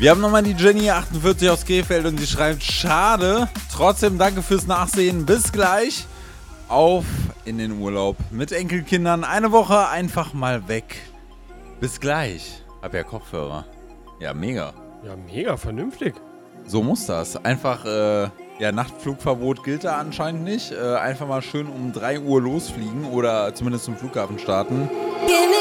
Wir haben nochmal die Jenny48 aus Krefeld und die schreibt, schade. Trotzdem danke fürs Nachsehen. Bis gleich. Auf in den Urlaub mit Enkelkindern. Eine Woche einfach mal weg. Bis gleich. Hab ja Kopfhörer. Ja, mega. Ja, mega vernünftig. So muss das. Einfach, Nachtflugverbot gilt da anscheinend nicht. Einfach mal schön um 3 Uhr losfliegen oder zumindest zum Flughafen starten.